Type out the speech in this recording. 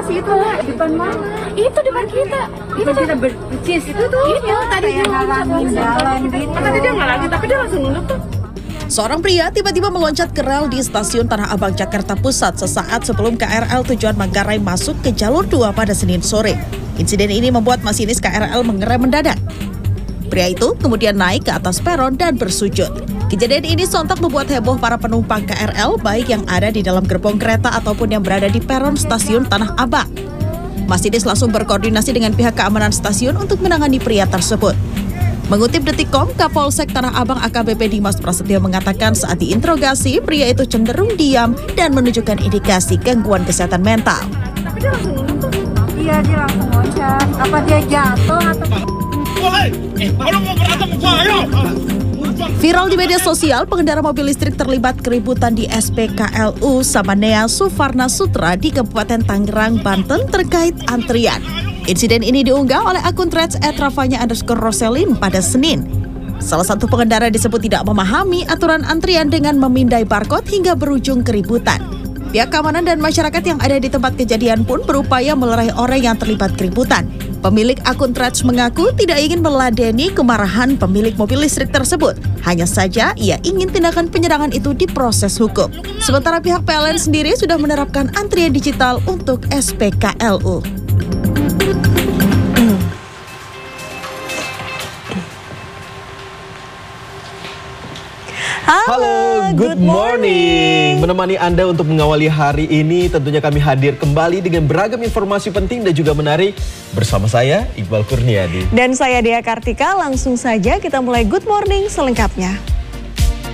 sih itu? Depan mana? Itu depan kita. Itu kita bercis itu tuh. Itu tadi dia ngalangin jalan gitu. Tadi dia ngalangin tapi dia langsung nunduk tuh. Seorang pria tiba-tiba meloncat ke rel di stasiun Tanah Abang, Jakarta Pusat sesaat sebelum KRL tujuan Manggarai masuk ke jalur 2 pada Senin sore. Insiden ini membuat masinis KRL mengerem mendadak. Pria itu kemudian naik ke atas peron dan bersujud. Kejadian ini sontak membuat heboh para penumpang KRL, baik yang ada di dalam gerbong kereta ataupun yang berada di peron stasiun Tanah Abang. Masinis langsung berkoordinasi dengan pihak keamanan stasiun untuk menangani pria tersebut. Mengutip Detikcom, Kapolsek Tanah Abang AKBP Dimas Prasetyo mengatakan saat diinterogasi, pria itu cenderung diam dan menunjukkan indikasi gangguan kesehatan mental. Tapi dia langsung nunduk. Iya, dia langsung loncat. Apa dia jatuh atau... Viral di media sosial, pengendara mobil listrik terlibat keributan di SPKLU Samanea Suvarna Sutra di Kabupaten Tangerang, Banten terkait antrian. Insiden ini diunggah oleh akun threads @rafanya_roselin pada Senin. Salah satu pengendara disebut tidak memahami aturan antrian dengan memindai barcode hingga berujung keributan. Pihak keamanan dan masyarakat yang ada di tempat kejadian pun berupaya melerai orang yang terlibat keributan. Pemilik akun threads mengaku tidak ingin meladeni kemarahan pemilik mobil listrik tersebut. Hanya saja ia ingin tindakan penyerangan itu diproses hukum. Sementara pihak PLN sendiri sudah menerapkan antrian digital untuk SPKLU. Halo, good morning. Menemani Anda untuk mengawali hari ini, tentunya kami hadir kembali dengan beragam informasi penting dan juga menarik. Bersama saya, Iqbal Kurniadi. Dan saya Dea Kartika, langsung saja kita mulai Good Morning selengkapnya.